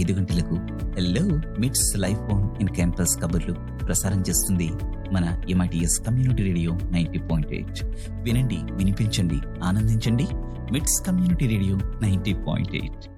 5 గంటలకు హలో మిట్స్ life on in campus కబుర్లు ప్రసారం చేస్తుంది మన MITS కమ్యూనిటీ రేడియో 90.8. వినండి, వినిపించండి, ఆనందించండి. మిట్స్ కమ్యూనిటీ రేడియో 90.8.